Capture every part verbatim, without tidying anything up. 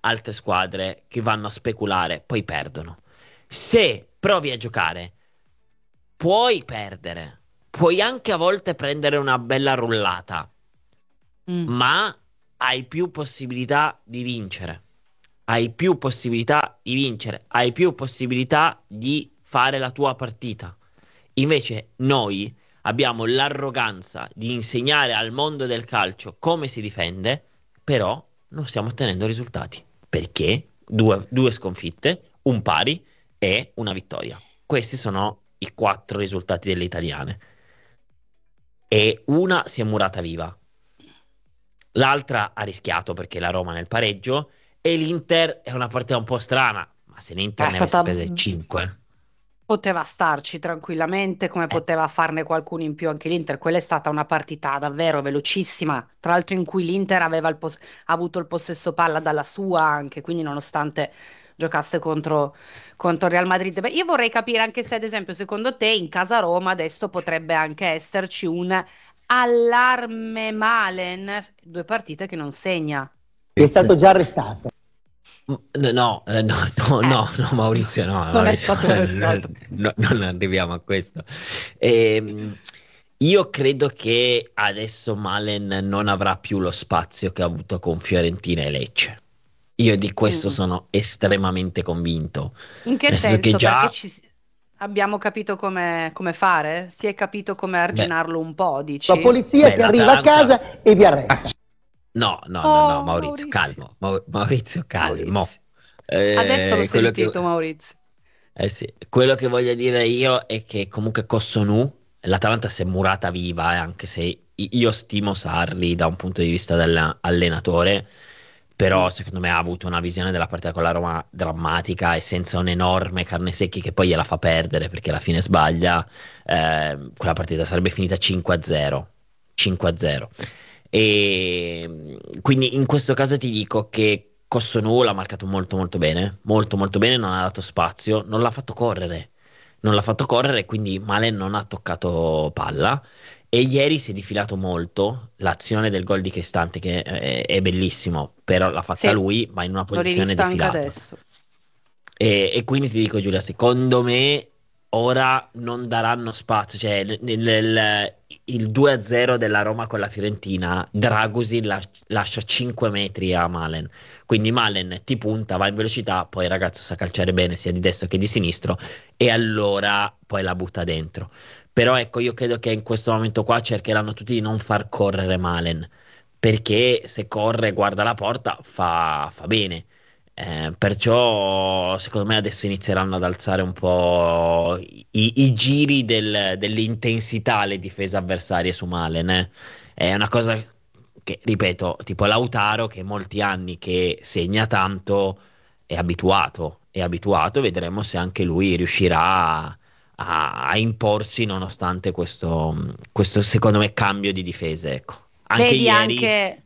altre squadre che vanno a speculare, poi perdono. Se provi a giocare, puoi perdere, puoi anche a volte prendere una bella rullata, Mm. ma hai più possibilità di vincere. Hai più possibilità di vincere, hai più possibilità di fare la tua partita. Invece noi abbiamo l'arroganza di insegnare al mondo del calcio come si difende, però non stiamo ottenendo risultati. Perché due, due sconfitte, un pari e una vittoria. Questi sono i quattro risultati delle italiane. E una si è murata viva. L'altra ha rischiato perché la Roma nel pareggio e l'Inter è una partita un po' strana, ma se l'Inter È ne avesse stata prese cinque, Poteva starci tranquillamente, come poteva farne qualcuno in più anche l'Inter. Quella è stata una partita davvero velocissima, tra l'altro in cui l'Inter aveva il pos- ha avuto il possesso palla dalla sua anche, quindi nonostante giocasse contro, contro il Real Madrid. Beh, io vorrei capire anche se, ad esempio, secondo te in casa Roma adesso potrebbe anche esserci un allarme Malen, due partite che non segna. È stato già arrestato. no, no, eh, no, no, Eh, no, no, Maurizio, no, non è Maurizio, stato arrestato. no, non arriviamo a questo. Ehm, io credo che adesso Malen non avrà più lo spazio che ha avuto con Fiorentina e Lecce. Io di questo Mm. sono estremamente convinto, In che nel senso che senso? Perché già, ci... abbiamo capito come, come fare? Si è capito come beh, arginarlo un po', La dici? polizia beh, che arriva a l'Atalanta. casa e vi arresta. No, no, no, no, Oh, Maurizio, Maurizio. calmo, Mau- Maurizio, calmo. Maurizio. Adesso l'ho Eh, quello che, sentito, Maurizio. eh sì, quello che voglio dire io è che comunque Cossonù, l'Atalanta si è murata viva, eh, anche se i- io stimo Sarri da un punto di vista dell'allenatore, Mm. però secondo me ha avuto una visione della partita con la Roma drammatica e senza un enorme carne secchi che poi gliela fa perdere perché alla fine sbaglia, eh, quella partita sarebbe finita cinque a zero. cinque a zero. E quindi in questo caso ti dico che Cossonù l'ha marcato molto molto bene, molto molto bene, non ha dato spazio, non l'ha fatto correre, non l'ha fatto correre, quindi Male non ha toccato palla e ieri si è difilato molto l'azione del gol di Cristante che è, è bellissimo, però l'ha fatta Sì, lui, ma in una l'ho posizione rivista anche defilata. adesso. E, e quindi ti dico, Giulia, secondo me ora non daranno spazio. Cioè, nel- nel- il due a zero della Roma con la Fiorentina, Dragusin las- lascia cinque metri a Malen. Quindi Malen ti punta, va in velocità, poi il ragazzo sa calciare bene sia di destro che di sinistro, e allora poi la butta dentro. Però ecco, io credo che in questo momento qua cercheranno tutti di non far correre Malen, perché se corre e guarda la porta fa fa bene. Eh, perciò secondo me adesso inizieranno ad alzare un po' i, i giri del- dell'intensità alle difese avversarie su Malen. eh. È una cosa che, ripeto, tipo Lautaro che molti anni che segna tanto è abituato, è abituato, vedremo se anche lui riuscirà a, a- a imporsi nonostante questo, questo, secondo me, cambio di difese, ecco. Anche Vedi ieri anche...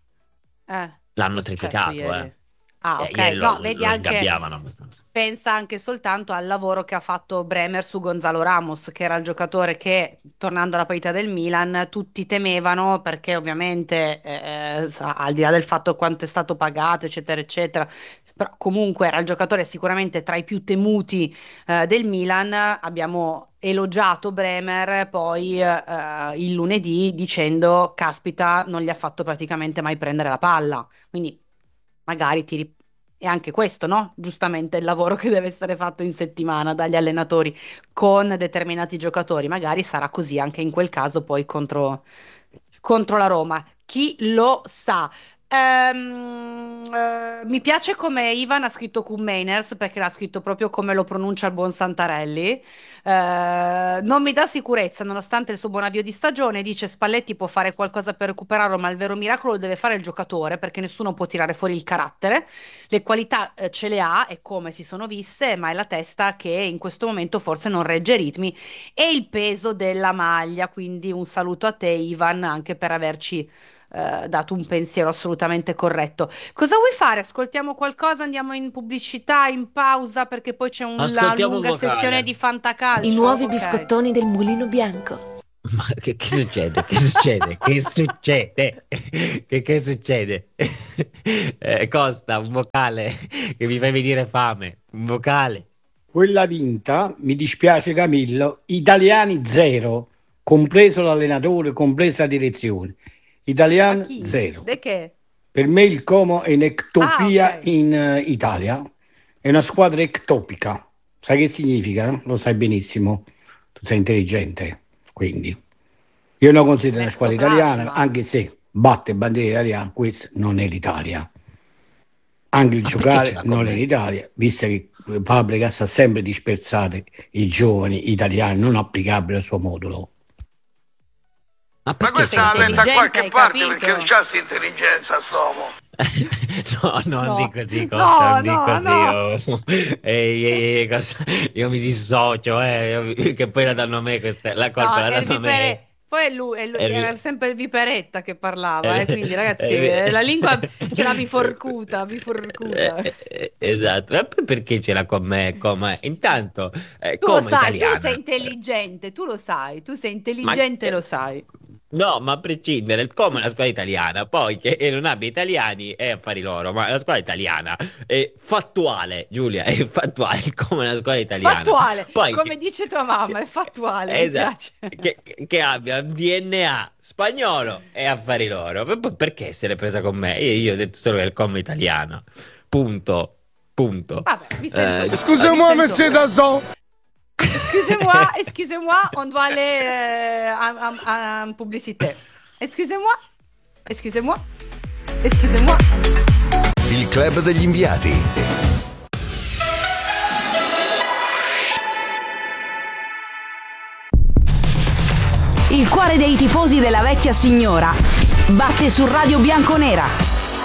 Eh, cosa l'hanno è successo triplicato, eh. ieri? Ah, Eh, ok. ieri lo, No, vedi lo anche... ingabbiavano abbastanza. Pensa anche soltanto al lavoro che ha fatto Bremer su Gonzalo Ramos, che era il giocatore che, tornando alla partita del Milan, tutti temevano perché ovviamente, eh, sa- al di là del fatto quanto è stato pagato, eccetera, eccetera, però comunque era il giocatore sicuramente tra i più temuti, eh, del Milan. Abbiamo elogiato Bremer poi, eh, il lunedì dicendo, caspita, non gli ha fatto praticamente mai prendere la palla. Quindi magari ti ri- è anche questo, no? Giustamente il lavoro che deve essere fatto in settimana dagli allenatori con determinati giocatori. Magari sarà così anche in quel caso poi contro, contro la Roma. Chi lo sa? Ehm, eh, mi piace come Ivan ha scritto Mainers perché l'ha scritto proprio come lo pronuncia il buon Santarelli. Eh, non mi dà sicurezza, nonostante il suo buon avvio di stagione. Dice Spalletti può fare qualcosa per recuperarlo, ma il vero miracolo lo deve fare il giocatore perché nessuno può tirare fuori il carattere. Le qualità, eh, ce le ha e come si sono viste, ma è la testa che in questo momento forse non regge i ritmi e il peso della maglia. Quindi un saluto a te, Ivan, anche per averci eh, dato un pensiero assolutamente corretto. Cosa vuoi fare? Ascoltiamo qualcosa? Andiamo in pubblicità, in pausa, perché poi c'è una Ascoltiamo un lunga sessione vocale. di I fantacalcio. nuovi Ok. biscottoni del Mulino Bianco. Ma che, che succede? Che succede? Che succede? Che, che succede? Eh, Costa, un vocale che mi fai venire fame. Un vocale. Quella vinta, mi dispiace Camillo, italiani zero, compreso l'allenatore, compresa la direzione. Ma Italiani chi? zero. De che? Per me il Como è un'ectopia Ah, ok. in eh, Italia, è una squadra ectopica. Sai che significa? Lo sai benissimo, tu sei intelligente, quindi. Io non considero una squadra italiana, L'ectoplasma. anche se batte bandiera italiana, questa non è l'Italia. Anche il Ma perché ce giocare l'ha con non è me? l'Italia, visto che Fabregas ha sempre dispersato i giovani italiani, non applicabile al suo modulo. Ma Ma perché questa ce la l'ha con letta me? a qualche Hai parte capito? perché non c'ha sta intelligenza st'uomo. No, non No, di così, Costa, non no, di no, così. no. oh. Ehi, ehi, ehi, Costa, io mi dissocio, eh, io- che poi la danno a me questa, la No, colpa la è il danno a me. vipere... Poi è lui, è lui- È il- era sempre il viperetta che parlava, eh, è- quindi ragazzi, è- eh, la lingua ce l'ha biforcuta, biforcuta. Eh, eh, Esatto, ma poi perché ce l'ha con me? Come? Intanto, eh, Tu lo come sai, tu sei italiana. intelligente, tu lo sai, tu sei Ma intelligente e che- lo sai. No, ma a prescindere, come la scuola italiana, poi che non abbia italiani è affari loro, ma la scuola italiana è fattuale, Giulia, è fattuale come la scuola italiana. Fattuale, Poi come che- dice tua mamma, è fattuale, mi Esatto, piace. che, che- che abbia un D N A spagnolo e affari loro. Ma poi perché se l'è presa con me? Io, io ho detto solo che è il come italiana. Punto. Punto. Vabbè, mi Eh, sento. Excusez-moi, monsieur Dazon. Excusez-moi, excusez-moi, on doit aller euh, en, en- en publicité. Excusez-moi, excusez-moi, excusez-moi. Il club degli inviati. Il cuore dei tifosi della vecchia signora batte su Radio Bianconera.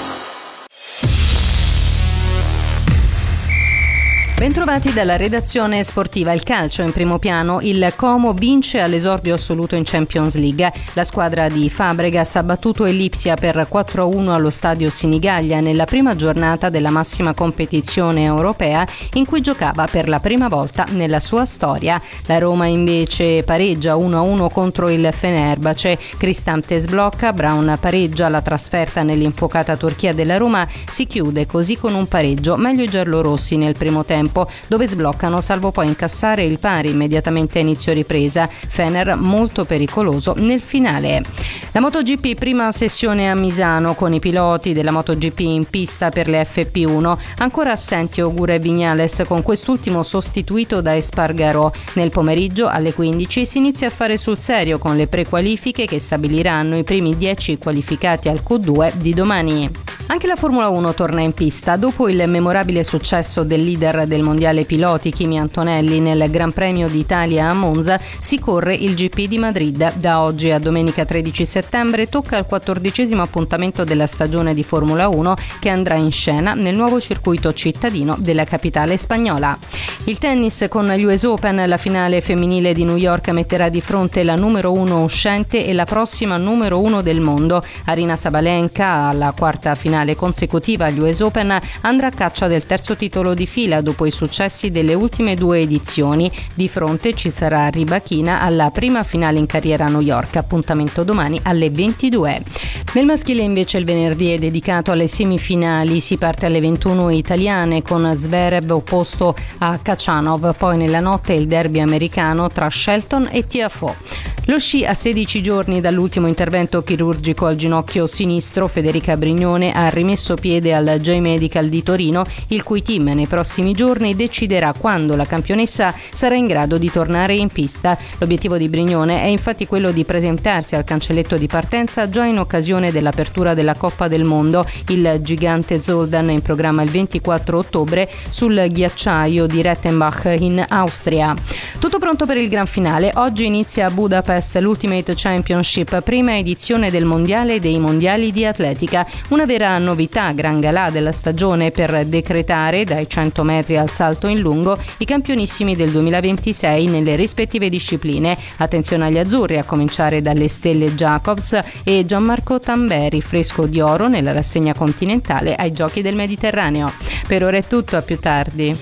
Bentrovati dalla redazione sportiva. Il calcio in primo piano. Il Como vince all'esordio assoluto in Champions League. La squadra di Fabregas ha battuto il Lipsia per quattro a uno allo stadio Sinigaglia nella prima giornata della massima competizione europea in cui giocava per la prima volta nella sua storia. La Roma invece pareggia uno a uno contro il Fenerbahce. Cristante sblocca, Brown pareggia, la trasferta nell'infuocata Turchia della Roma si chiude così con un pareggio. Meglio i giallorossi nel primo tempo, dove sbloccano salvo poi incassare il pari immediatamente a inizio ripresa. Fener molto pericoloso nel finale. La MotoGP, prima sessione a Misano con i piloti della MotoGP in pista per le F P uno. Ancora assenti Ogura e Viñales, con quest'ultimo sostituito da Espargarò. Nel pomeriggio alle quindici si inizia a fare sul serio con le prequalifiche che stabiliranno i primi dieci qualificati al Q due di domani. Anche la Formula uno torna in pista. Dopo il memorabile successo del leader del mondiale piloti Kimi Antonelli nel Gran Premio d'Italia a Monza, si corre il G P di Madrid. Da oggi a domenica tredici settembre tocca al quattordicesimo appuntamento della stagione di Formula uno, che andrà in scena nel nuovo circuito cittadino della capitale spagnola. Il tennis con gli U S Open. La finale femminile di New York metterà di fronte la numero uno uscente e la prossima numero uno del mondo. Arina Sabalenka, alla quarta finale consecutiva agli U S Open, andrà a caccia del terzo titolo di fila dopo i successi delle ultime due edizioni. Di fronte ci sarà Rybakina alla prima finale in carriera a New York, appuntamento domani alle ventidue. Nel maschile invece il venerdì è dedicato alle semifinali. Si parte alle ventuno italiane con Zverev opposto a Khachanov, poi nella notte il derby americano tra Shelton e Tiafoe. Lo sci a sedici giorni dall'ultimo intervento chirurgico al ginocchio sinistro. Federica Brignone ha rimesso piede al J-Medical di Torino, il cui team nei prossimi giorni deciderà quando la campionessa sarà in grado di tornare in pista. L'obiettivo di Brignone è infatti quello di presentarsi al cancelletto di partenza già in occasione dell'apertura della Coppa del Mondo. Il gigante Zoldan è in programma il ventiquattro ottobre sul ghiacciaio di Rettenbach in Austria. Tutto pronto per il gran finale. Oggi inizia a Budapest l'Ultimate Championship, prima edizione del mondiale dei mondiali di atletica. Una vera novità, gran galà della stagione per decretare dai cento metri al salto in lungo i campionissimi del duemilaventisei nelle rispettive discipline. Attenzione agli azzurri, a cominciare dalle stelle Jacobs e Gianmarco Tamberi, fresco di oro nella rassegna continentale ai Giochi del Mediterraneo. Per ora è tutto, a più tardi.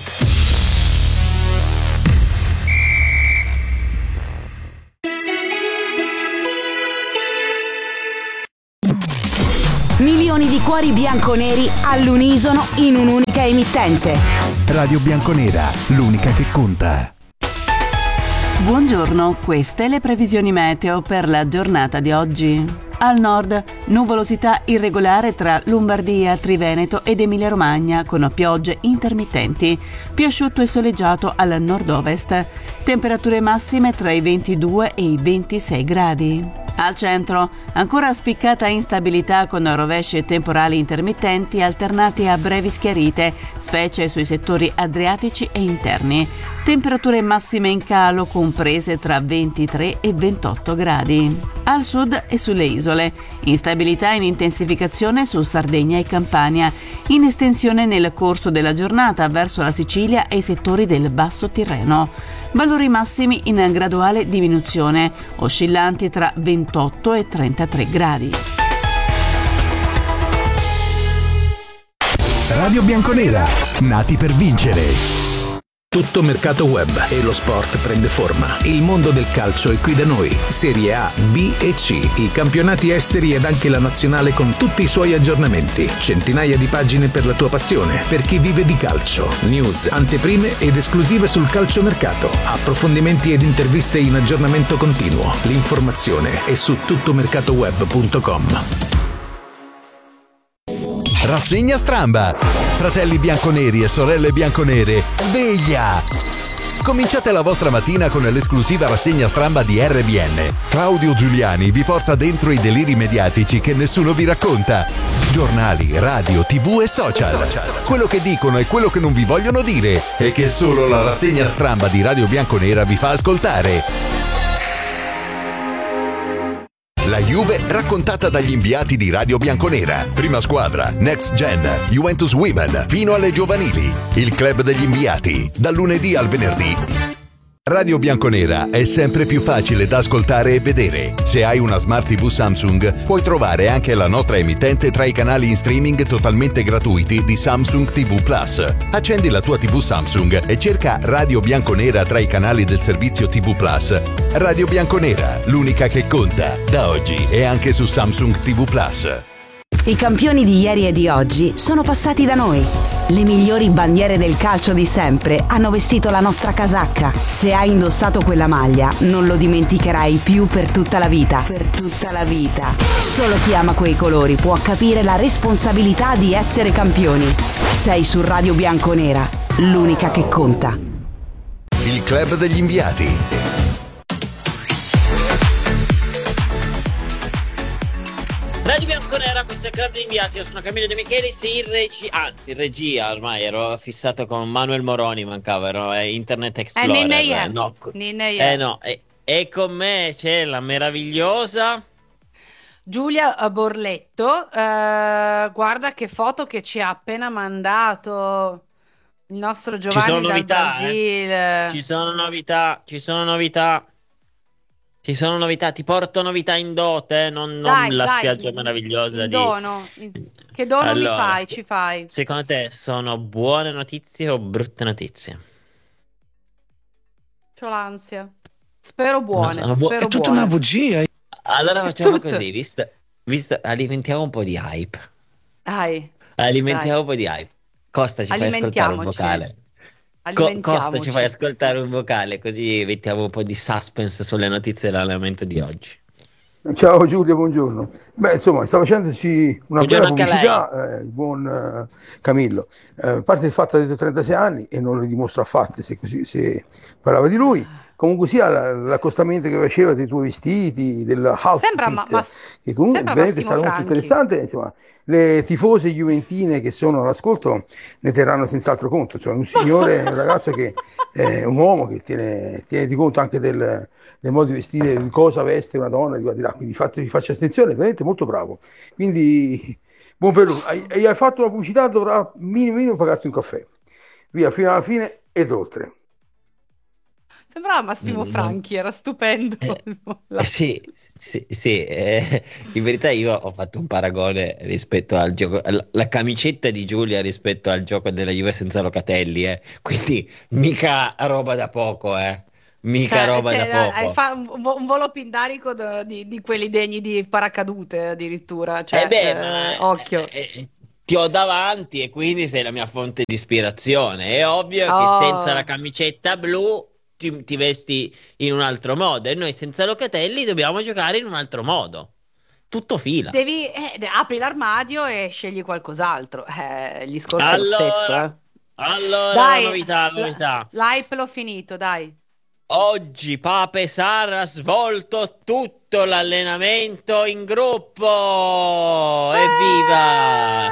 di cuori bianconeri all'unisono in un'unica emittente. Radio Bianconera, l'unica che conta. Buongiorno, queste le previsioni meteo per la giornata di oggi. Al nord, nuvolosità irregolare tra Lombardia, Triveneto ed Emilia-Romagna con piogge intermittenti. Più asciutto e soleggiato al nord-ovest. Temperature massime tra i ventidue e i ventisei gradi. Al centro, ancora spiccata instabilità con rovesci e temporali intermittenti alternati a brevi schiarite, specie sui settori adriatici e interni. Temperature massime in calo comprese tra ventitré e ventotto gradi. Al sud e sulle isole, instabilità in intensificazione su Sardegna e Campania, in estensione nel corso della giornata verso la Sicilia e i settori del Basso Tirreno. Valori massimi in graduale diminuzione, oscillanti tra ventotto e trentatré gradi. Radio Bianconera, nati per vincere. Tutto mercato web e lo sport prende forma. Il mondo del calcio è qui da noi. Serie A, B e C, i campionati esteri ed anche la nazionale con tutti i suoi aggiornamenti. Centinaia di pagine per la tua passione, per chi vive di calcio. News, anteprime ed esclusive sul calciomercato. Approfondimenti ed interviste in aggiornamento continuo. L'informazione è su tuttomercatoweb punto com. Rassegna Stramba. Fratelli bianconeri e sorelle bianconere, sveglia! Cominciate la vostra mattina con l'esclusiva rassegna Stramba di R B N. Claudio Giuliani vi porta dentro i deliri mediatici che nessuno vi racconta. Giornali, radio, tv e social. Quello che dicono e quello che non vi vogliono dire e che solo la rassegna Stramba di Radio Bianconera vi fa ascoltare. La Juve raccontata dagli inviati di Radio Bianconera. Prima squadra, Next Gen, Juventus Women, fino alle giovanili. Il club degli inviati, dal lunedì al venerdì. Radio Bianconera è sempre più facile da ascoltare e vedere. Se hai una Smart tivù Samsung, puoi trovare anche la nostra emittente tra i canali in streaming totalmente gratuiti di Samsung ti vu Plus. Accendi la tua tivù Samsung e cerca Radio Bianconera tra i canali del servizio ti vu Plus. Radio Bianconera, l'unica che conta, da oggi e anche su Samsung ti vu Plus. I campioni di ieri e di oggi sono passati da noi. Le migliori bandiere del calcio di sempre hanno vestito la nostra casacca. Se hai indossato quella maglia, non lo dimenticherai più per tutta la vita. Per tutta la vita. Solo chi ama quei colori può capire la responsabilità di essere campioni. Sei su Radio Bianconera, l'unica che conta. Il club degli inviati. Radio Bianconera, questo è il club di inviati. Io sono Camillo De Michelis in regia, anzi in regia ormai ero fissato con Manuel Moroni, mancava, ero eh, Internet Explorer. Eh, Ninne eh, no. Ninne eh no, e, e con me c'è la meravigliosa Giulia Borletto. Eh, guarda che foto che ci ha appena mandato il nostro Giovanni ci sono dal novità, Brasile. Eh? Ci sono novità, ci sono novità. Ci sono novità, ti porto novità in dote, eh? non, non Dai, la dai, spiaggia meravigliosa in di... dono. In- Che dono Allora, mi fai? se- Ci fai? Secondo te sono buone notizie o brutte notizie? C'ho l'ansia. Spero buone. sono bu- spero È tutta buone. una bugia. Allora È facciamo tutto. così, visto, visto, alimentiamo un po' di hype. Dai, Alimentiamo Dai. un po' di hype. Costa, ci fai ascoltare un Alimentiamoci. vocale. Co- Costa, alimentiamoci. ci fai ascoltare un vocale, così mettiamo un po' di suspense sulle notizie dell'allenamento di oggi. Ciao Giulia, buongiorno. Beh, insomma, sta facendosi una Buongiorno bella anche a pubblicità, eh, il buon eh, Camillo. Eh, a parte il fatto che ha detto trentasei anni e non lo dimostra affatto se, così, se parlava di lui. Comunque sia la- l'accostamento che faceva dei tuoi vestiti, dell'outfit, Sembra, ma- ma- che comunque sembra veramente Massimo sarà molto Franchi. interessante. Insomma, le tifose juventine che sono all'ascolto ne terranno senz'altro conto. Cioè, un signore, un ragazzo che è un uomo che tiene, tiene di conto anche del, del modo di vestire, di cosa veste una donna di qua di là. Quindi fate, faccia attenzione, è veramente molto bravo. Quindi, buon per lui. Hai, hai fatto una pubblicità, dovrà minimo minimo pagarti un caffè. Via, fino alla fine ed oltre. Sembrava Massimo Mm, Franchi, era stupendo. Eh, sì, sì, sì, eh, in verità io ho fatto un paragone rispetto al gioco, la, la camicetta di Giulia rispetto al gioco della Juve senza Locatelli, eh, quindi mica roba da poco, eh. mica Cioè, roba cioè, da eh, poco. fa un, vo- un volo pindarico do- di, di quelli degni di paracadute addirittura, Eh cioè, beh, eh, ma occhio. eh, ti ho davanti e quindi sei la mia fonte di ispirazione. È ovvio che senza la Oh, camicetta blu ti, ti vesti in un altro modo e noi senza Locatelli dobbiamo giocare in un altro modo. Tutto fila. devi, eh, de- apri l'armadio e scegli qualcos'altro. Eh, il discorso è lo stesso, eh. Allora, allora la Dai, novità, la l- novità. l'hype l'ho finito, dai. Oggi Pape Sarr ha svolto tutto l'allenamento in gruppo. Evviva!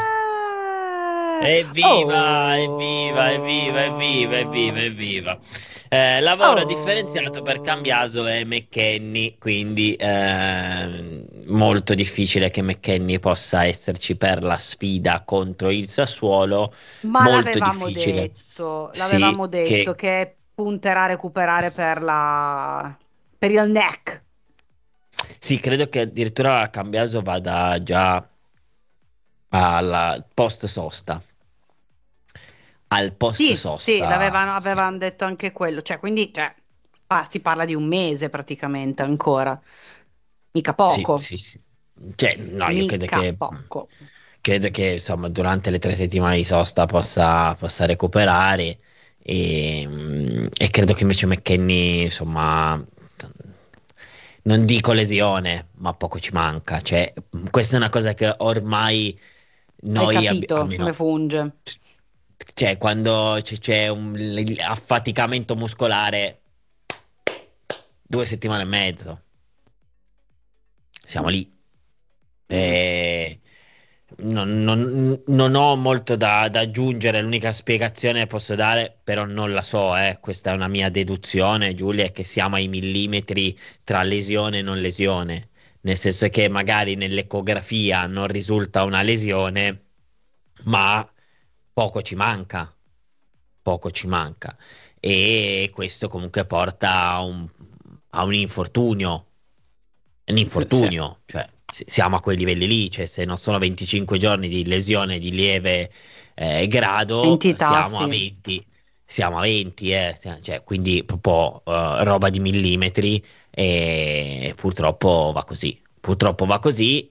Evviva, evviva, evviva, evviva, evviva, evviva. Eh, lavoro differenziato per Cambiaso e McKennie, quindi eh, molto difficile che McKennie possa esserci per la sfida contro il Sassuolo. Ma Molto l'avevamo difficile. detto, Sì, l'avevamo detto che che punterà a recuperare per la... per il neck. sì, credo che addirittura Cambiaso vada già al post sosta. Al post Sì, sì, sosta. l'avevano Sì. avevano detto anche quello, cioè, quindi cioè, ah, si parla di un mese praticamente ancora, mica Sì, poco, sì, sì. Cioè, no, io credo mica che poco. credo che insomma durante le tre settimane di sosta possa, possa recuperare e, mm, e credo che invece McKennie, insomma, non dico lesione, ma poco ci manca. Cioè, questa è una cosa che ormai Hai noi abbi- capito almeno, come funge? cioè, quando c- c'è un l- affaticamento muscolare, due settimane e mezzo, siamo lì. E non, non- non ho molto da, da aggiungere, l'unica spiegazione che posso dare, però non la so, eh, questa è una mia deduzione, Giulia, è che siamo ai millimetri tra lesione e non lesione, nel senso che magari nell'ecografia non risulta una lesione, ma poco ci manca, poco ci manca. E questo comunque porta a un, a un infortunio un Sì. infortunio, cioè si- siamo a quei livelli lì, cioè se non sono venticinque giorni di lesione di lieve eh, grado, Entità, siamo a sì. venti, siamo a venti, eh, cioè, quindi proprio eh, roba di millimetri e purtroppo va così. Purtroppo va così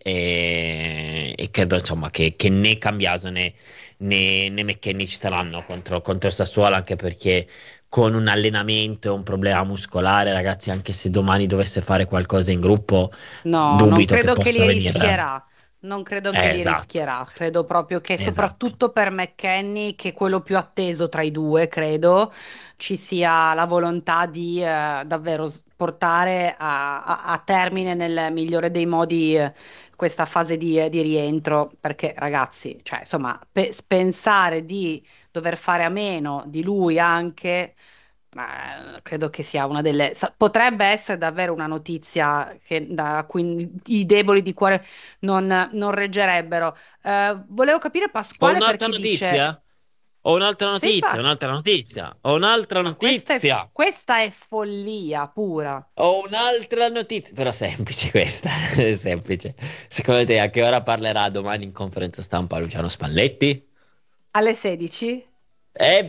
e, e credo insomma che, che né Cambiaso né, né, né McKennie ci saranno contro, contro il Sassuolo, anche perché con un allenamento e un problema muscolare, ragazzi, anche se domani dovesse fare qualcosa in gruppo, No, non dubito che credo che possa li venire. rischierà. Non credo che Eh, li esatto, rischierà. Credo proprio che esatto. soprattutto per McKennie, che è quello più atteso tra i due, credo, ci sia la volontà di eh, davvero s- portare a, a- a termine nel migliore dei modi eh, questa fase di, eh, di rientro. Perché, ragazzi, cioè, insomma, pe- pensare di dover fare a meno di lui anche. Ma credo che sia una delle... sa- potrebbe essere davvero una notizia che, da cui i deboli di cuore non, non reggerebbero. Eh, volevo capire Ho Pasquale un'altra perché dice... notizia? Ho un'altra Sei notizia, pazzo? un'altra notizia, ho un'altra Ma questa è, notizia. questa è follia pura. Ho un'altra notizia, però semplice questa, è semplice. Secondo te a che ora parlerà domani in conferenza stampa Luciano Spalletti? Alle sedici? E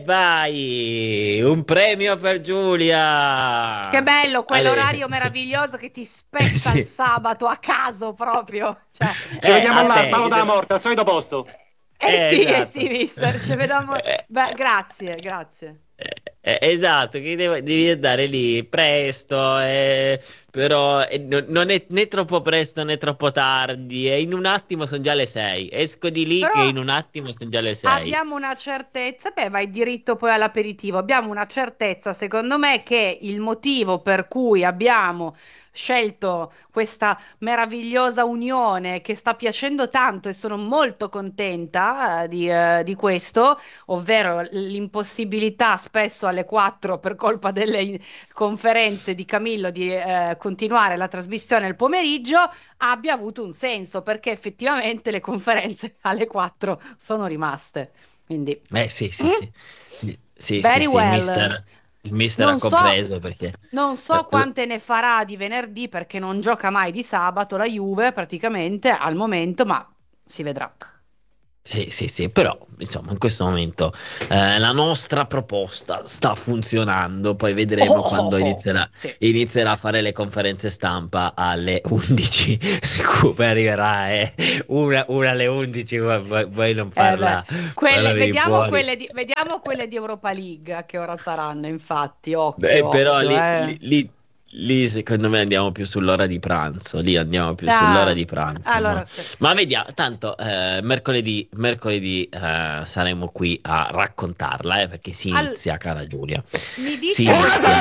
vai! Un premio per Giulia! Che bello, Ale. quell'orario meraviglioso che ti spezza il Sì. sabato a caso proprio. Cioè, Ci Eh, vediamo a là, te, spalo io dalla devo- morte, al solito posto. eh Eh, sì, eh esatto. sì, mister, ci vediamo... Eh, Beh, grazie, grazie. eh, eh, esatto, che devo- devi andare lì presto, eh, però eh, no- non è né troppo presto né troppo tardi, e in un attimo sono già le sei. Esco di lì che Però in un attimo sono già le sei. abbiamo una certezza, beh, vai diritto poi all'aperitivo. Abbiamo una certezza, secondo me, che il motivo per cui abbiamo scelto questa meravigliosa unione che sta piacendo tanto e sono molto contenta eh, di, eh, di questo, ovvero l'impossibilità spesso alle quattro per colpa delle in- conferenze di Camillo di eh, continuare la trasmissione il pomeriggio, abbia avuto un senso, perché effettivamente le conferenze alle quattro sono rimaste. Quindi, Eh sì, sì, mm? sì. Sì, sì, Very sì, sì, il well. mister, il mister ha Non so, compreso perché... non eh, so l- quante ne farà di venerdì perché non gioca mai di sabato la Juve praticamente al momento, ma si vedrà. Sì, sì, sì, però insomma in questo momento eh, la nostra proposta sta funzionando, poi vedremo Oh, quando oh, inizierà, sì. inizierà a fare le conferenze stampa alle undici, sicuro arriverà eh. una, una alle undici, vuoi, vuoi non Eh, beh, farla, quelle, farla venire vediamo, fuori. quelle di, vediamo quelle di Europa League a che ora saranno, infatti, occhio, Beh, però occhio, lì, eh. lì, lì- lì secondo me andiamo più sull'ora di pranzo, lì andiamo più sull'ora Ah, di pranzo, ma, allora, sì. ma vediamo, tanto eh, mercoledì, mercoledì eh, saremo qui a raccontarla, eh, perché si Al- inizia, cara Giulia, mi si dice questo inizia.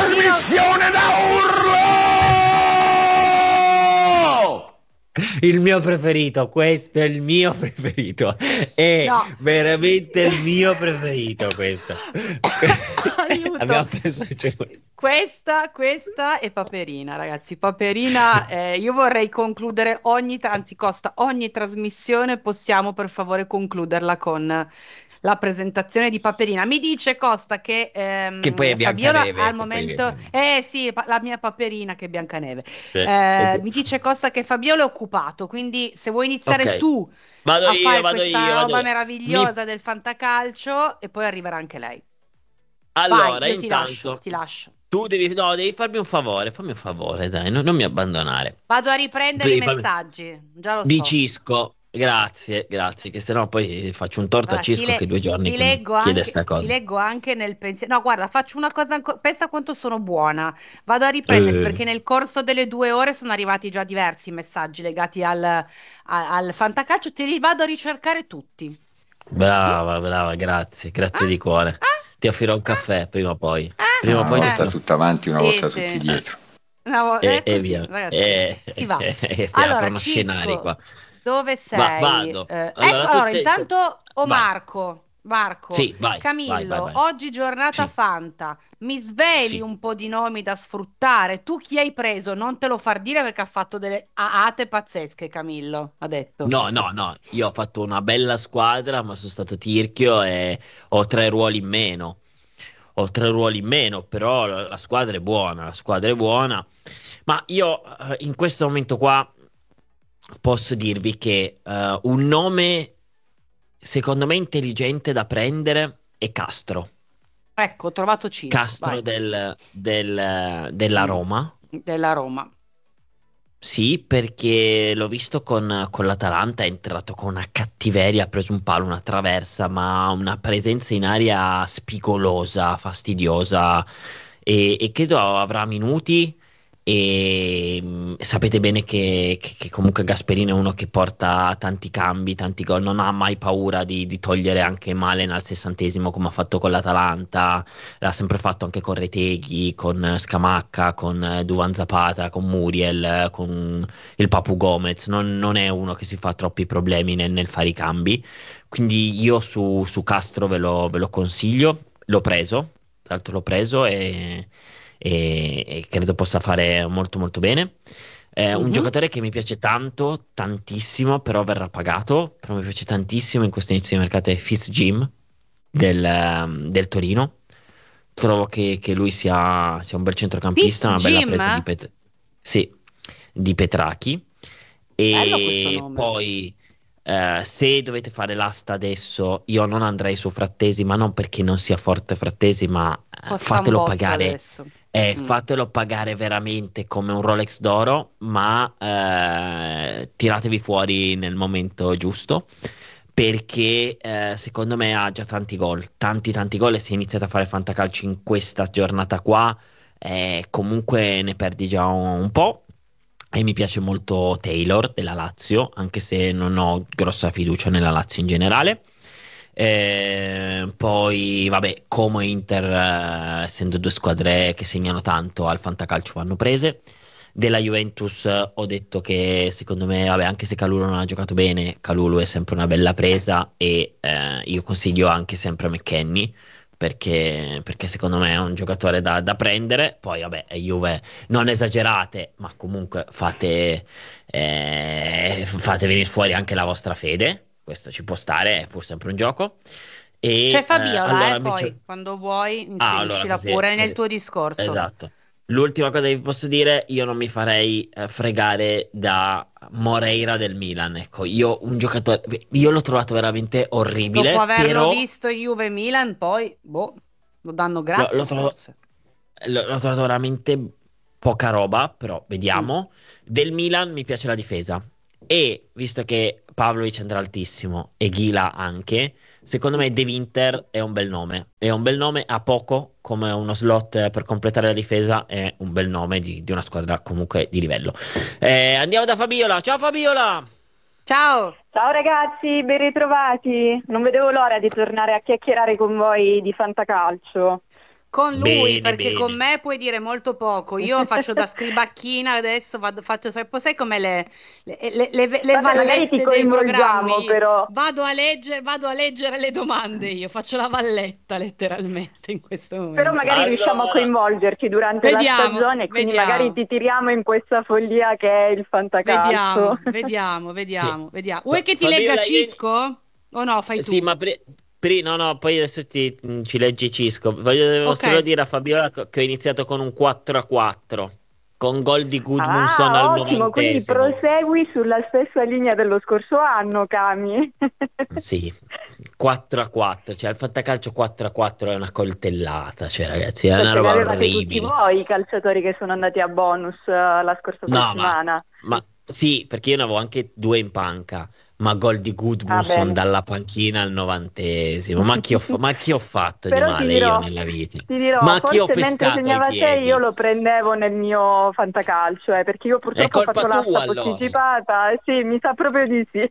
Il mio preferito, questo è il mio preferito, è No. veramente il mio preferito questo. Aiuto. Abbiamo preso, cioè, Questa, questa è Paperina, ragazzi. Paperina, eh, io vorrei concludere ogni, tra- anzi costa ogni trasmissione, possiamo per favore concluderla con la presentazione di Paperina. Mi dice Costa che, ehm, che poi è Fabiola Biancaneve, al che poi è momento, Biancaneve. eh sì, pa- la mia Paperina che è Biancaneve. Eh, Eh, mi dice Costa che Fabiola è occupato, quindi se vuoi iniziare ok, tu vado a io, fare vado questa io, vado roba io. Mi- meravigliosa del fantacalcio e poi arriverà anche lei. Allora, Vai, io ti lascio, intanto, ti lascio. tu devi, no, devi farmi un favore, fammi un favore, dai, non, non mi abbandonare. Vado a Tu riprendere i devi farmi... messaggi, già lo Di so. Cisco, grazie, grazie, che sennò poi faccio un torto a Guarda, ti, Cisco le- che due giorni ti che mi leggo chiede anche, sta ti cosa. leggo anche nel pensiero. No, guarda, faccio una cosa ancora. Pensa quanto sono buona. Vado a riprenderli Eh, perché nel corso delle due ore sono arrivati già diversi messaggi legati al, a- al fantacalcio. Te li vado a ricercare tutti. brava, brava, grazie, grazie di cuore. Ti offrirò un caffè prima o poi. Prima o Una poi ti volta offro- tutta avanti, una Sì, volta sì. tutti dietro. Una vo- E, è e così, via. ragazzi, E, si va. e- e si Allora, aprono scenari Cisco, qua. dove Va- sei? vado. Eh, Allora, ecco, tu allora, te- intanto, oh vai. Marco, Marco, Sì, vai, vai, Camillo, vai, vai. oggi giornata Sì. Fanta, mi sveli Sì. un po' di nomi da sfruttare? Tu chi hai preso? Non te lo far dire perché ha fatto delle aate pazzesche, Camillo, ha detto. No, no, no, io ho fatto una bella squadra, ma sono stato tirchio e ho tre ruoli in meno. Ho tre ruoli in meno, però la, la squadra è buona, la squadra è buona. Ma io eh, in questo momento qua posso dirvi che eh, un nome secondo me intelligente da prendere è Castro. Ecco, ho trovato Cisco, Castro vai, del, del- della Roma. della Roma. Sì, perché l'ho visto con, con l'Atalanta, è entrato con una cattiveria, ha preso un palo, una traversa, ma una presenza in aria spigolosa, fastidiosa e, e credo avrà minuti e mh, sapete bene che, che- che comunque Gasperini è uno che porta tanti cambi, tanti gol, non ha mai paura di, di togliere anche Malen al sessantesimo come ha fatto con l'Atalanta, l'ha sempre fatto anche con Retegui, con Scamacca, con eh, Duvan Zapata, con Muriel, eh, con il Papu Gomez, non, non è uno che si fa troppi problemi nel, nel fare i cambi, quindi io su, su Castro ve lo, ve lo consiglio, l'ho preso, tra l'altro l'ho preso e, e- e credo possa fare molto molto bene. È un Mhm. giocatore che mi piace tanto, tantissimo, però verrà pagato, però mi piace tantissimo in questo inizio di mercato è Fitz Jim del, ehm, del Torino. Trovo che, che lui sia, sia un bel centrocampista, una bella Jim? presa di, Pet- sì, di Petrachi. Bello questo E nome. poi, eh, se dovete fare l'asta adesso, io non andrei su Frattesi, ma non perché non sia forte Frattesi, ma eh, Costa un fatelo botto pagare, adesso. eh, Mm. fatelo pagare veramente come un Rolex d'oro, ma eh, tiratevi fuori nel momento giusto. Perché eh, secondo me ha già tanti gol, tanti tanti gol e se iniziate a fare fantacalcio in questa giornata qua, eh, comunque ne perdi già un, un po'. E mi piace molto Taylor della Lazio, anche se non ho grossa fiducia nella Lazio in generale. Eh, poi, vabbè, Como e Inter, eh, essendo due squadre che segnano tanto al fantacalcio, vanno prese. Della Juventus eh, ho detto che secondo me, vabbè, anche se Kalulu non ha giocato bene, Kalulu è sempre una bella presa e eh, io consiglio anche sempre McKennie perché, perché secondo me è un giocatore da, da prendere. Poi, vabbè, è Juve, non esagerate, ma comunque fate, eh, fate venire fuori anche la vostra fede. Questo ci può stare, è pur sempre un gioco. E C'è eh, Fabiola, allora eh, poi, invece- quando vuoi, Ah, allora inseriscila così- pure nel così- tuo discorso. Esatto. L'ultima cosa che vi posso dire, io non mi farei eh, fregare da Moreira del Milan. Ecco, io un giocatore, io l'ho trovato veramente orribile. Dopo averlo però visto Juve Milan, poi boh, lo danno gratis. L'ho, l'ho trovato, forse. l'ho- l'ho trovato veramente poca roba, però vediamo. Del Milan mi piace la difesa. E visto che Pavlovic andrà altissimo e Ghila anche, secondo me De Winter è un bel nome. È un bel nome a poco, come uno slot per completare la difesa, è un bel nome di, di una squadra comunque di livello. Eh, andiamo da Fabiola. Ciao Fabiola! Ciao! Ciao ragazzi, ben ritrovati. Non vedevo l'ora di tornare a chiacchierare con voi di fantacalcio. Con lui, Bene, perché bene. con me puoi dire molto poco. Io faccio da scribacchina adesso, vado, faccio, sai sai come le, le, le, le, le Vabbè, magari ti vallette dei coinvolgiamo, programmi. però. Vado a leggere, vado a leggere le domande io, faccio la valletta letteralmente in questo momento. Però magari Allora. riusciamo a coinvolgerci durante Vediamo, la stagione, quindi vediamo. magari ti tiriamo in questa follia che è il fantacalcio. Vediamo, vediamo, vediamo, Sì. vediamo. Vuoi che ti Fabiola, legga io- Cisco? O no, fai tu? Sì, ma pre- pri- no, no, poi adesso ti, ci leggi Cisco. Voglio devo Ok. solo dire a Fabiola co- che ho iniziato con un quattro a quattro, con gol di Gudmundsson Ah, al ottimo, quindi novantesimo. prosegui sulla stessa linea dello scorso anno, Cami. Sì, quattro a quattro, cioè il fantacalcio quattro a quattro è una coltellata, cioè ragazzi, è una Perché ne roba avevate tutti orribile. voi i calciatori che sono andati a bonus eh, la scorsa No, settimana. Ma sì, perché io ne avevo anche due in panca, ma gol di Ah, Gudmundsson bene. dalla panchina al novantesimo. Ma chi ho, fa- ma chi ho fatto di Però ti male dirò, io nella vita? ti dirò, Ma chi ho forse mentre pescato ai segnava te piedi? io lo prendevo nel mio fantacalcio, eh, perché io purtroppo ho colpa fatto l'asta tua, allora. posticipata. Eh, sì, mi sa proprio di sì.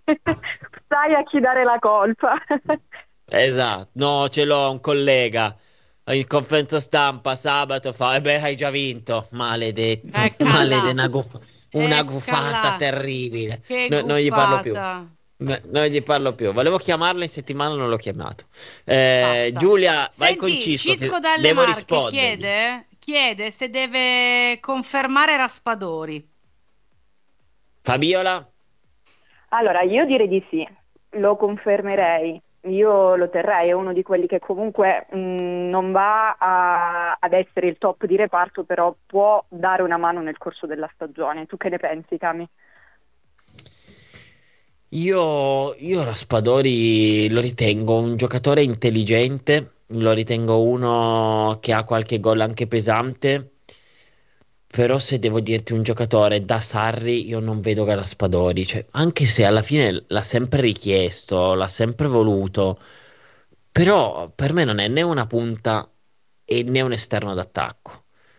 Sai a chi dare la colpa. Esatto, no, ce l'ho un collega. In conferenza stampa sabato fa, e beh, hai già vinto. Maledetto, Eccola. maledetto, una, guf- una Eccola. gufata terribile. Che No- non gli parlo più. guffata. No- non gli parlo più. Volevo chiamarlo in settimana, non l'ho chiamato. Eh, Basta. Giulia, vai con Senti, Cisco. Cisco che dalle devo Marche rispondere. chiede, chiede se deve confermare Raspadori. Fabiola? Allora, io direi di sì, lo confermerei. Io lo terrei, è uno di quelli che comunque mh, non va a- ad essere il top di reparto, però può dare una mano nel corso della stagione. Tu che ne pensi, Cami? Io, io Raspadori lo ritengo un giocatore intelligente, lo ritengo uno che ha qualche gol anche pesante, però se devo dirti un giocatore da Sarri io non vedo Raspadori, cioè, anche se alla fine l'ha sempre richiesto, l'ha sempre voluto, però per me non è né una punta e né un esterno d'attacco.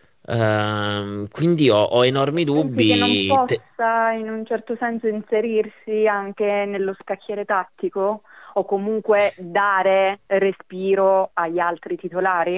Ehm, quindi ho, ho enormi Pensi che non dubbi. Te- possa in un certo senso inserirsi anche nello scacchiere tattico o comunque dare respiro agli altri titolari?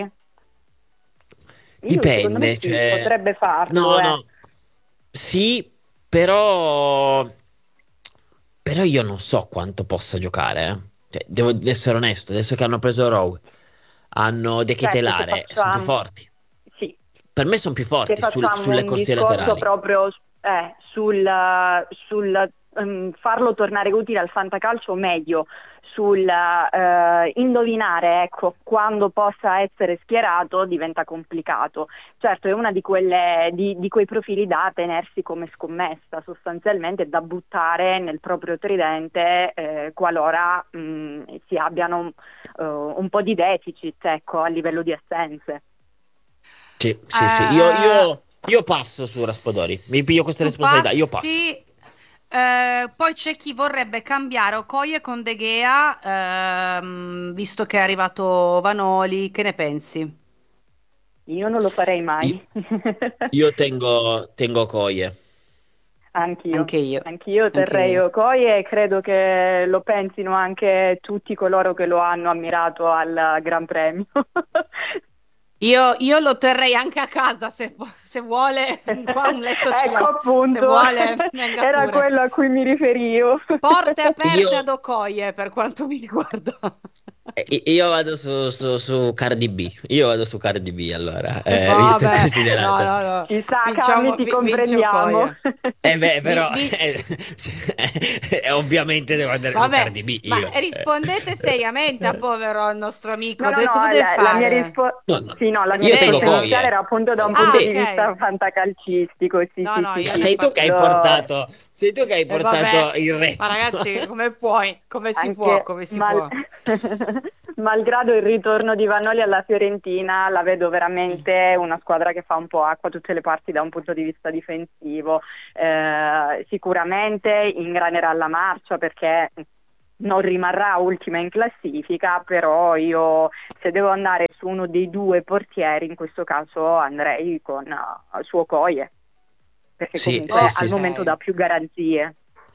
Io, secondo me Dipende, sì, cioè... potrebbe farlo, No, eh. no, sì, però... Però io non so quanto possa giocare, eh. Cioè, devo essere onesto, adesso che hanno preso Rowe, hanno De Certo, se Ketelare, sono più facciamo- forti. Sì, Per me sono più se forti sul- facciamo sulle un corsie discorso laterali. proprio eh, sul, sul ehm, farlo tornare utile al fantacalcio meglio, sul eh, indovinare ecco, quando possa essere schierato diventa complicato. Certo, è una di, quelle, di, di quei profili da tenersi come scommessa, sostanzialmente da buttare nel proprio tridente eh, qualora mh, si abbiano eh, un po' di deficit ecco, a livello di assenze. Sì, sì, sì. Io, io, io passo su Raspadori, mi piglio questa Tu responsabilità, io passo. passi, eh, poi c'è chi vorrebbe cambiare Okoye con De Gea, ehm, visto che è arrivato Vanoli, che ne pensi? Io non lo farei mai. Io tengo, tengo Coie. Anch'io. Anche io. Anch'io terrei io. Okoye e credo che lo pensino anche tutti coloro che lo hanno ammirato al Gran Premio. Io, io lo terrei anche a casa se, se vuole, qua un letto ce Ecco l'ho, appunto, se vuole venga era pure. quello a cui mi riferivo. Porte aperte Io- ad Okoye per quanto mi riguarda. I- Io vado su, su, su Cardi B. Io vado su Cardi B allora. Eh, No, visto e vabbè, considerato. no, no, no. Ci sta, Vinciamo- Cami, ti vi- comprendiamo. vince Okoye. Eh beh, però Vi- vi- eh, eh, ovviamente devo andare su Vabbè, Cardi B. ma Io. rispondete seriamente a povero al nostro amico. No, no, Dove- cosa no, deve la, la fare? mia risposta No, no. sì, no, la Io mia tengo risposta Okoye. iniziale era appunto da un Ah, punto ok. di vista fantacalcistico. Sì, No, sì, no, sì, io sì. Ma sei tu che hai Io- portato, sei tu che hai Eh, portato vabbè. il resto. Ma ragazzi, come puoi? Come si Anche può? Come si mal- può? malgrado il ritorno di Vanoli alla Fiorentina, la vedo veramente una squadra che fa un po' acqua a tutte le parti da un punto di vista difensivo. Eh, sicuramente ingranerà la marcia perché non rimarrà ultima in classifica, però io se devo andare su uno dei due portieri in questo caso andrei con uh, su Okoye, perché Sì, comunque sì, al sì. momento dà più garanzie.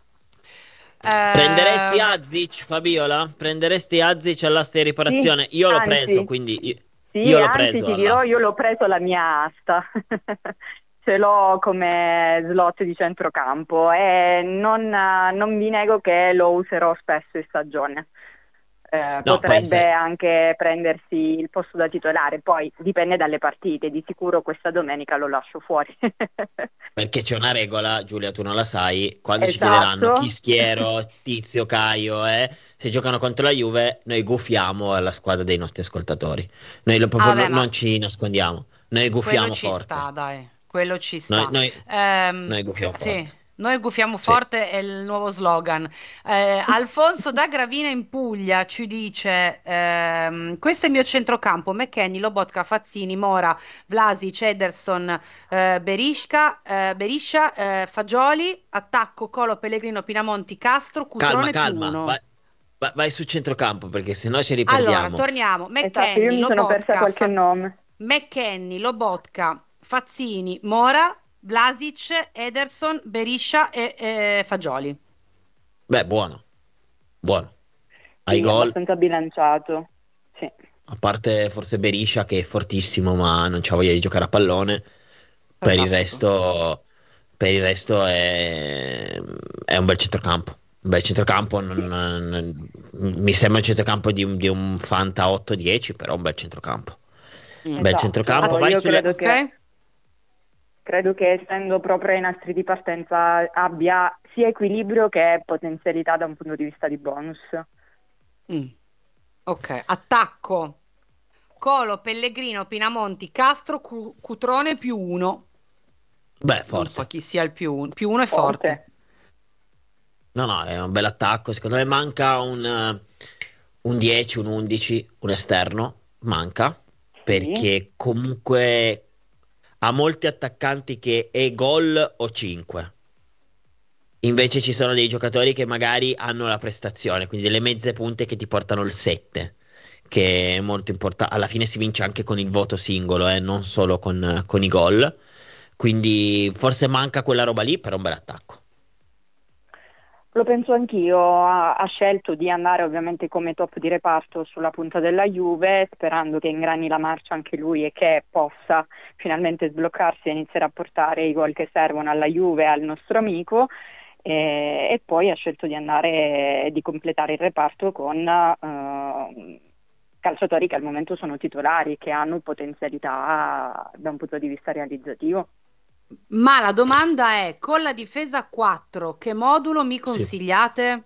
Eh, Prenderesti Azic, Fabiola? Prenderesti Azic all'asta di riparazione? Sì, Io l'ho anzi. preso, quindi io, Sì, io l'ho anzi preso ti dirò, all'asta. io l'ho preso la mia asta, ce l'ho come slot di centrocampo e non, non vi nego che lo userò spesso in stagione. Eh, No, potrebbe poi sai- anche prendersi il posto da titolare, poi dipende dalle partite, di sicuro questa domenica lo lascio fuori. Perché c'è una regola, Giulia, tu non la sai, quando ci Esatto. chiederanno chi schiero, Tizio, Caio, eh, se giocano contro la Juve, noi gufiamo alla squadra dei nostri ascoltatori. Noi lo- proprio Ah, vabbè, non, ma- non ci nascondiamo, noi Quello gufiamo ci forte. sta, dai. Quello ci sta. Noi, noi, Ehm, noi gufiamo sì, forte. noi gufiamo Sì. forte è il nuovo slogan. Eh, Alfonso da Gravina in Puglia ci dice: ehm, questo è il mio centrocampo: McKennie, Lobotka, Fazzini, Mora, Vlasic, Ederson, eh, Berisca, eh, Beriscia, eh, Fagioli, attacco Colo, Pellegrino, Pinamonti, Castro, Calma, Cutrone più calma, uno. vai, vai- vai su centrocampo perché sennò ci Allora, riperdiamo. torniamo. Esatto, io McKennie, mi sono persa Lobotka, qualche Fa- nome. McKennie, Lobotka, Fazzini, Mora, Vlasic, Ederson, Beriscia e eh, Fagioli. Beh, buono, buono. Ai Sì, gol, abbastanza bilanciato. Sì. a parte forse Beriscia che è fortissimo ma non c'ha voglia di giocare a pallone, per il Esatto. resto, per il resto è, è un bel centrocampo. Un bel centrocampo, non- non- mi sembra un centrocampo di un, di un Fanta otto dieci, però un bel centrocampo. Mm. Bel Esatto. centrocampo, Io vai sulle... credo che Ok? Credo che essendo proprio ai nastri di partenza abbia sia equilibrio che potenzialità da un punto di vista di bonus. Mm. Ok, attacco. Colo, Pellegrino, Pinamonti, Castro, Cu- Cutrone più uno. Beh, Non forte. so chi sia il più uno. Più uno è forte. Forte. No, no, è un bel attacco. Secondo me manca un, eh, un dieci, un undici, un esterno. Manca. Perché comunque ha molti attaccanti che è gol o cinque. Invece ci sono dei giocatori che magari hanno la prestazione, quindi delle mezze punte che ti portano il sette, che è molto importante. Alla fine si vince anche con il voto singolo, eh, non solo con, con i gol. Quindi forse manca quella roba lì, però un bel attacco. Lo penso anch'io, ha, ha scelto di andare ovviamente come top di reparto sulla punta della Juve, sperando che ingrani la marcia anche lui e che possa finalmente sbloccarsi e iniziare a portare i gol che servono alla Juve e al nostro amico. E, e poi ha scelto di andare e di completare il reparto con eh, calciatori che al momento sono titolari, che hanno potenzialità da un punto di vista realizzativo. Ma la domanda è, con la difesa a quattro, che modulo mi consigliate?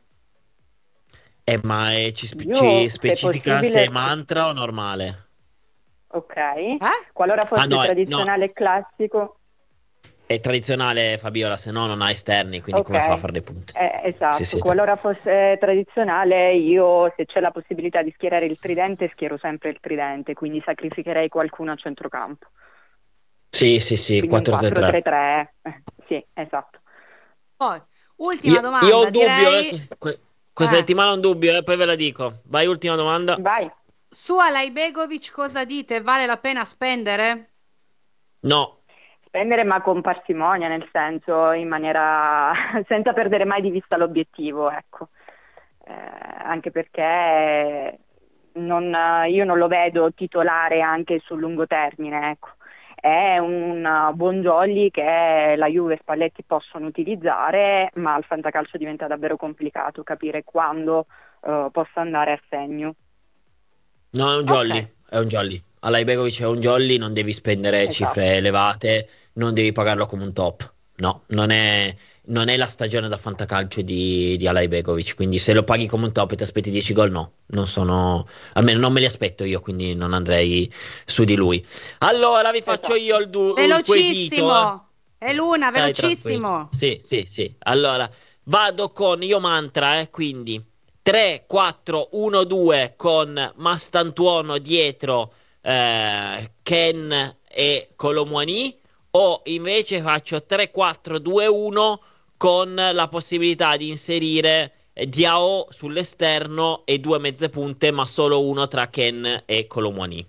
Eh, ma eh, ci, spe- Io, ci se specifica possibile- se è mantra o normale? Ok, Eh? qualora fosse Ah, no, eh, tradizionale e classico, È tradizionale, Fabiola, se no non ha esterni, quindi Ok. come fa a fare le punte? eh, esatto, Sì, sì, qualora fosse tradizionale io, se c'è la possibilità di schierare il tridente, schiero sempre il tridente, quindi sacrificherei qualcuno a centrocampo. Sì, sì, sì, Quindi un quattro tre tre. quattro tre tre, eh, sì, esatto. Poi, ultima Io, domanda, io ho un dubbio, direi... eh, que- questa Eh. settimana ho un dubbio, eh, poi ve la dico. Vai, ultima domanda. Vai. Su Alaibegovic cosa dite? Vale la pena spendere? No, Spendere ma con parsimonia, nel senso, in maniera senza perdere mai di vista l'obiettivo, ecco. Eh, anche perché non, io non lo vedo titolare anche sul lungo termine, ecco. È un buon jolly che la Juve e Spalletti possono utilizzare, ma al fantacalcio diventa davvero complicato capire quando eh, possa andare a segno. No, è un jolly, Ok. è un jolly. Alaibegovic è un jolly, non devi spendere Esatto. cifre elevate, non devi pagarlo come un top. No, non è, non è la stagione da fantacalcio di, di Alaibegovic, quindi se lo paghi come un top e ti aspetti dieci gol, no, non sono, almeno non me li aspetto io, quindi non andrei su di lui. Allora vi faccio Esatto. io il, du- il quesito. Velocissimo. È Luna, Dai, velocissimo. tranquillo. Sì, sì, sì. Allora, vado con io mantra, eh, quindi tre, quattro, uno, due con Mastantuono dietro, eh, Ken e Colomwani, o invece faccio tre, quattro, due, uno con la possibilità di inserire eh, Diao sull'esterno e due mezze punte, ma solo uno tra Ken e Colomwani.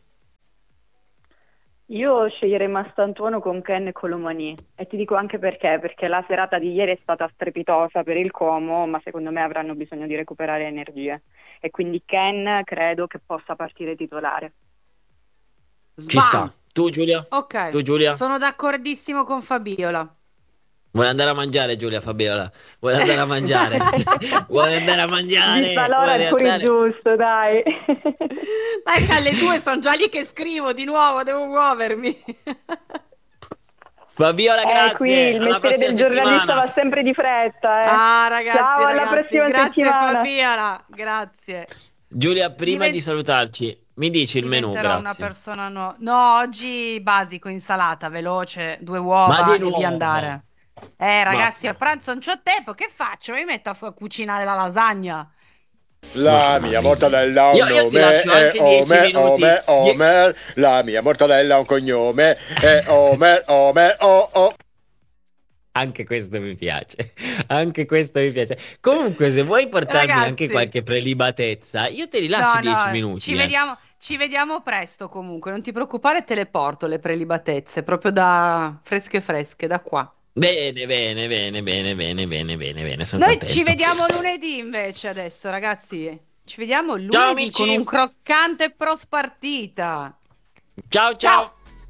Io sceglierei Mastantuono con Ken e Colomani, e ti dico anche perché, perché la serata di ieri è stata strepitosa per il Como, ma secondo me avranno bisogno di recuperare energie, e quindi Ken credo che possa partire titolare. Ci sta. Tu Giulia? Ok, Tu Giulia? sono d'accordissimo con Fabiola. Vuoi andare a mangiare, Giulia Fabiola? Vuoi andare a mangiare? Vuoi andare a mangiare? Di Salora Vuoi è pure andare- giusto, dai. Dai, che alle due sono già lì che scrivo di nuovo, devo muovermi. Fabiola, Eh, grazie. qui il Alla mestiere prossima del giornalista settimana. va sempre di fretta, eh. Ah, ragazzi, Ciao, alla ragazzi, prossima grazie settimana. Fabiola, grazie. Giulia, prima Divent- di salutarci, mi dici il menù, Diventerò una grazie. persona nuova. No, oggi basico, insalata, veloce, due uova Ma di e nuovo? via andare. Eh, ragazzi, a pranzo non c'ho tempo, che faccio? Mi metto a fa- cucinare la lasagna. La mia mortadella ha un Io- io ti nome, lascio anche è dieci Omer, minuti. Omer, Die- Omer. La mia mortadella ha un cognome, è Omer, Omer, oh, oh. Anche questo mi piace. Anche questo mi piace. Comunque, se vuoi portarmi Ragazzi. anche qualche prelibatezza, io te li lascio No, dieci no, minuti. Ci eh. vediamo, ci vediamo presto comunque, non ti preoccupare, te le porto le prelibatezze, proprio da fresche fresche, da qua. Bene, bene, bene, bene, bene, bene, bene, bene. Sono Noi contento. ci vediamo lunedì invece adesso, ragazzi. Ci vediamo lunedì Ciao, amici. con un croccante pros partita. Ciao, ciao.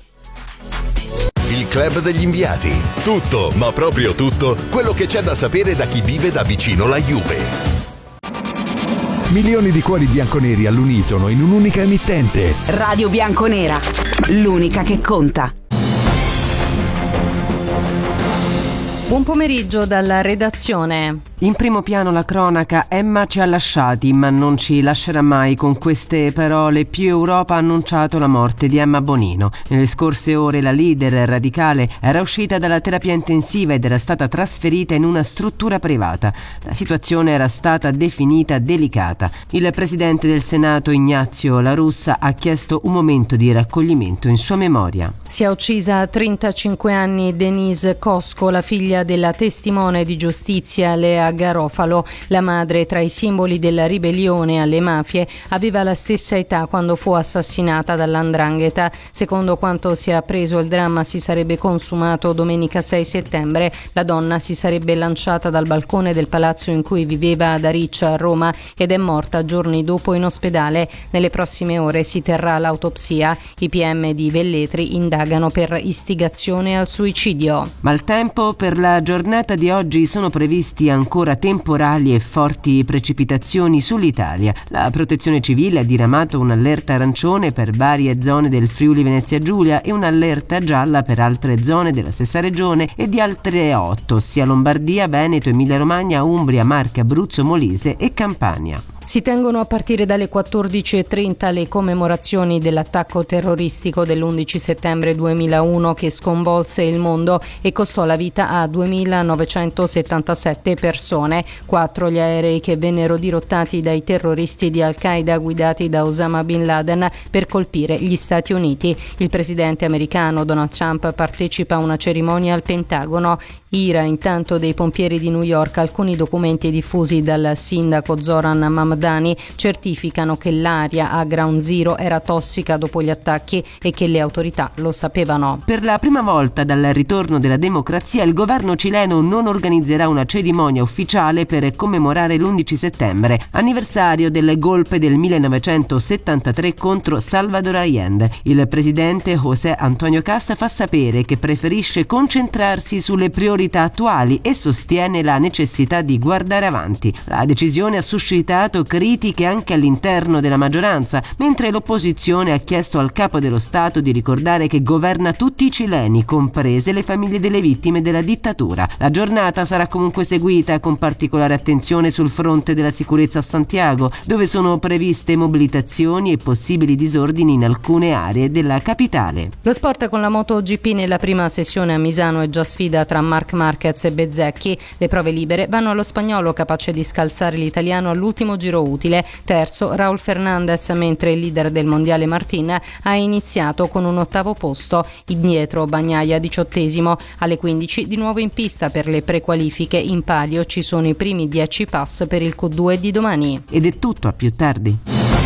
Il club degli inviati. Tutto, ma proprio tutto, quello che c'è da sapere da chi vive da vicino la Juve. Milioni di cuori bianconeri all'unisono in un'unica emittente. Radio Bianconera, l'unica che conta. Buon pomeriggio dalla redazione. In primo piano la cronaca, Emma ci ha lasciati ma non ci lascerà mai. Con queste parole Più Europa ha annunciato la morte di Emma Bonino. Nelle scorse ore la leader radicale era uscita dalla terapia intensiva ed era stata trasferita in una struttura privata. La situazione era stata definita delicata. Il presidente del Senato Ignazio La Russa ha chiesto un momento di raccoglimento in sua memoria. Si è uccisa a trentacinque anni Denise Cosco, la figlia della testimone di giustizia Lea Garofalo. La madre, tra i simboli della ribellione alle mafie, aveva la stessa età quando fu assassinata dall'Andrangheta. Secondo quanto si è appreso, il dramma si sarebbe consumato domenica sei settembre. La donna si sarebbe lanciata dal balcone del palazzo in cui viveva ad Ariccia, a Roma, ed è morta giorni dopo in ospedale. Nelle prossime ore si terrà l'autopsia. I P M di Velletri indagano per istigazione al suicidio. Maltempo. Per la giornata di oggi sono previsti ancora temporali e forti precipitazioni sull'Italia. La Protezione Civile ha diramato un'allerta arancione per varie zone del Friuli Venezia Giulia e un'allerta gialla per altre zone della stessa regione e di altre otto, ossia Lombardia, Veneto, Emilia Romagna, Umbria, Marche, Abruzzo, Molise e Campania. Si tengono a partire dalle quattordici e trenta le commemorazioni dell'attacco terroristico dell'undici settembre duemilauno che sconvolse il mondo e costò la vita a duemilanovecentosettantasette persone. Quattro gli aerei che vennero dirottati dai terroristi di Al-Qaeda guidati da Osama Bin Laden per colpire gli Stati Uniti. Il presidente americano Donald Trump partecipa a una cerimonia al Pentagono. Ira intanto dei pompieri di New York. Alcuni documenti diffusi dal sindaco Zoran Mamdani certificano che l'aria a Ground Zero era tossica dopo gli attacchi e che le autorità lo sapevano. Per la prima volta dal ritorno della democrazia il governo cileno non organizzerà una cerimonia ufficiale ufficiale per commemorare l'undici settembre, anniversario del golpe del millenovecentosettantatré contro Salvador Allende. Il presidente José Antonio Casta fa sapere che preferisce concentrarsi sulle priorità attuali e sostiene la necessità di guardare avanti. La decisione ha suscitato critiche anche all'interno della maggioranza, mentre l'opposizione ha chiesto al capo dello Stato di ricordare che governa tutti i cileni, comprese le famiglie delle vittime della dittatura. La giornata sarà comunque seguita con particolare attenzione sul fronte della sicurezza a Santiago, dove sono previste mobilitazioni e possibili disordini in alcune aree della capitale. Lo sport con la MotoGP nella prima sessione a Misano è già sfida tra Marc Marquez e Bezzecchi. Le prove libere vanno allo spagnolo, capace di scalzare l'italiano all'ultimo giro utile. Terzo Raul Fernandez, mentre il leader del mondiale Martin ha iniziato con un ottavo posto. Indietro Bagnaia diciottesimo. Alle quindici di nuovo in pista per le prequalifiche. In palio ci sono i primi dieci pass per il Q due di domani. Ed è tutto, a più tardi.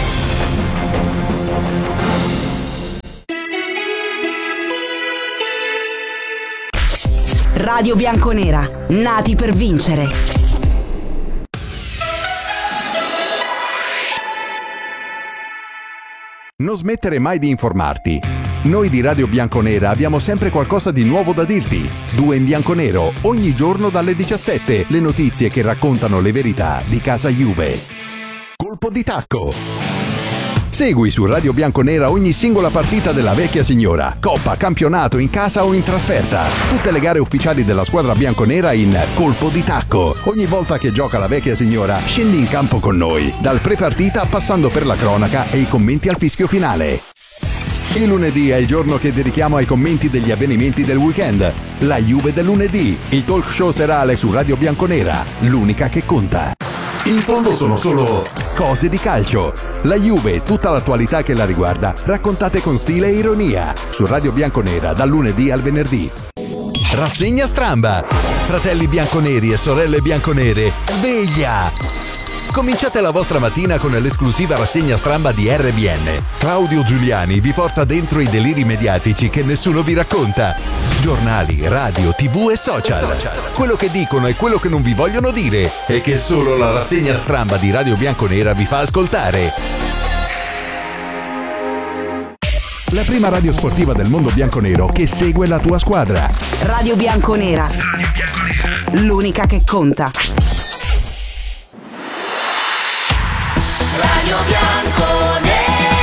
Radio Bianconera, nati per vincere. Non smettere mai di informarti. Noi di Radio Bianconera abbiamo sempre qualcosa di nuovo da dirti. Due in bianconero, ogni giorno dalle diciassette, le notizie che raccontano le verità di casa Juve. Colpo di tacco. Segui su Radio Bianconera ogni singola partita della vecchia signora, coppa, campionato, in casa o in trasferta. Tutte le gare ufficiali della squadra bianconera in Colpo di tacco. Ogni volta che gioca la vecchia signora, scendi in campo con noi, dal pre-partita passando per la cronaca e i commenti al fischio finale. Il lunedì è il giorno che dedichiamo ai commenti degli avvenimenti del weekend. La Juve del lunedì, il talk show serale su Radio Bianconera, l'unica che conta. In fondo sono solo cose di calcio. La Juve e tutta l'attualità che la riguarda, raccontate con stile e ironia, su Radio Bianconera dal lunedì al venerdì. Rassegna stramba. Fratelli bianconeri e sorelle bianconere, sveglia! Cominciate la vostra mattina con l'esclusiva rassegna stramba di R B N. Claudio Giuliani vi porta dentro i deliri mediatici che nessuno vi racconta. Giornali, radio, tv e social. Quello che dicono e quello che non vi vogliono dire e che solo la rassegna stramba di Radio Bianconera vi fa ascoltare. La prima radio sportiva del mondo bianconero che segue la tua squadra. Radio Bianconera. Radio Bianconera. L'unica che conta. Radio Bianconera.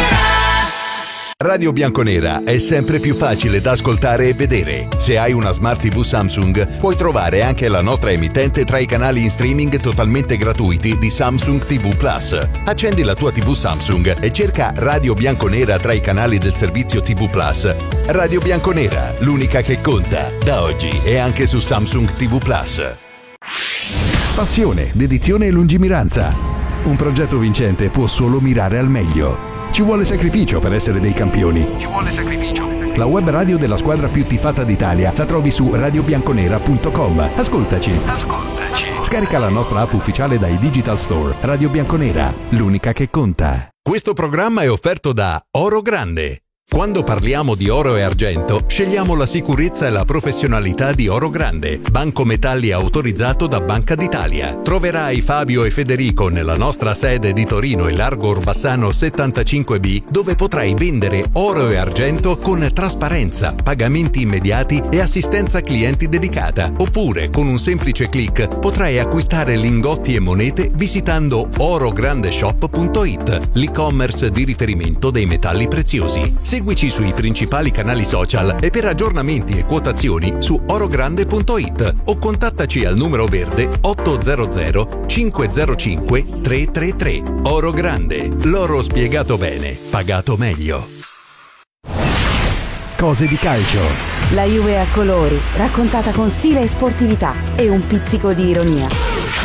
Radio Bianconera è sempre più facile da ascoltare e vedere. Se hai una Smart tivù Samsung, puoi trovare anche la nostra emittente tra i canali in streaming totalmente gratuiti di Samsung tivù Plus. Accendi la tua tivù Samsung e cerca Radio Bianconera tra i canali del servizio tivù Plus. Radio Bianconera, l'unica che conta, da oggi e anche su Samsung tivù Plus. Passione, dedizione e lungimiranza. Un progetto vincente può solo mirare al meglio. Ci vuole sacrificio per essere dei campioni. Ci vuole sacrificio. La web radio della squadra più tifata d'Italia la trovi su radio bianconera punto com. Ascoltaci. Ascoltaci. Scarica la nostra app ufficiale dai Digital Store. Radio Bianconera, l'unica che conta. Questo programma è offerto da Oro Grande. Quando parliamo di oro e argento, scegliamo la sicurezza e la professionalità di Oro Grande, banco metalli autorizzato da Banca d'Italia. Troverai Fabio e Federico nella nostra sede di Torino e Largo Orbassano settantacinque B, dove potrai vendere oro e argento con trasparenza, pagamenti immediati e assistenza clienti dedicata. Oppure, con un semplice click, potrai acquistare lingotti e monete visitando orograndeshop punto it, l'e-commerce di riferimento dei metalli preziosi. Seguici sui principali canali social e per aggiornamenti e quotazioni su orogrande punto it o contattaci al numero verde otto zero zero cinque zero cinque tre tre tre. Oro Grande, l'oro spiegato bene, pagato meglio. Cose di calcio. La Juve a colori, raccontata con stile e sportività e un pizzico di ironia.